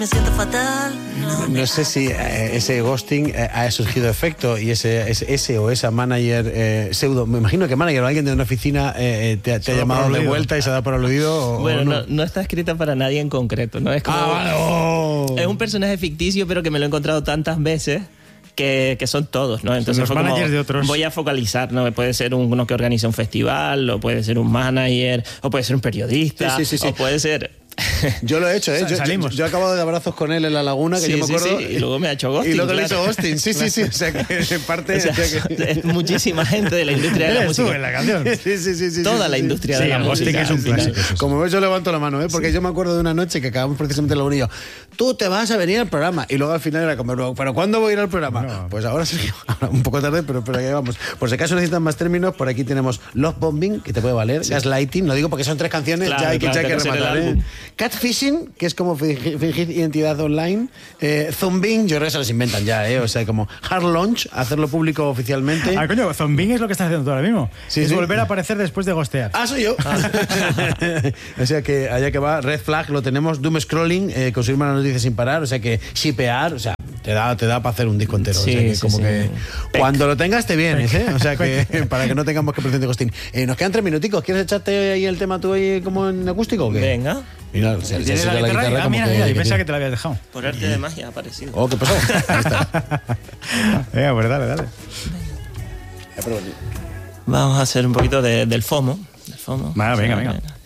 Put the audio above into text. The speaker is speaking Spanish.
Me siento fatal. No sé si ese ghosting ha surgido efecto y ese o esa manager pseudo, me imagino que manager o alguien de una oficina te ha llamado de vuelta y se ha dado por aludido. Bueno, no está escrita para nadie en concreto, ¿no? Es como, es un personaje ficticio, pero que me lo he encontrado tantas veces que son todos, ¿no? Entonces los managers de otros. Voy a focalizar, ¿no? Puede ser uno que organiza un festival, o puede ser un manager, o puede ser un periodista, sí. o puede ser... Yo lo he hecho, ¿eh? Yo he acabado de abrazos con él en la laguna, que yo me acuerdo. Sí. Y luego me ha hecho ghosting. Y luego claro. le hizo ghosting, sí. O sea, que parte... es muchísima gente de la industria de la música. Tú en la canción. Sí. Toda la industria de la el música. ghosting es un clásico. Como ves, yo levanto la mano, ¿eh? Porque yo me acuerdo de una noche que acabamos precisamente en la laguna y yo, tú te vas a venir al programa. Y luego al final era como, ¿pero cuándo voy a ir al programa? No. Pues ahora sí, un poco tarde, pero ahí vamos. Por si acaso necesitan más términos, por aquí tenemos Love Bombing, que te puede valer, Gaslighting, lo digo porque son 3 canciones, Claro, ya hay que rematar, ¿eh? Catfishing, que es como fingir identidad online, Zombing, yo creo que se las inventan ya, o sea, como Hard Launch, hacerlo público oficialmente. Ah, coño, Zombing es lo que estás haciendo tú ahora mismo. Sí, es volver a aparecer después de ghostear. Ah, soy yo. O sea que allá que va, Red Flag lo tenemos, Doom Scrolling, conseguir malas noticias sin parar, o sea que shipear, o sea, te da para hacer un disco entero. Sí, o sea que como que cuando lo tengas te vienes, ¿eh? O sea que para que no tengamos que presente ghosting. Nos quedan 3 minuticos, ¿quieres echarte ahí el tema tú ahí como en acústico o qué? Venga. Mira, ¿Tienes la guitarra? Mira, yo pensaba que te la habías dejado. Por arte de magia ha aparecido. Oh, ¿qué pasó? Ahí está. Venga, pues dale. Vamos a hacer un poquito del FOMO. Venga.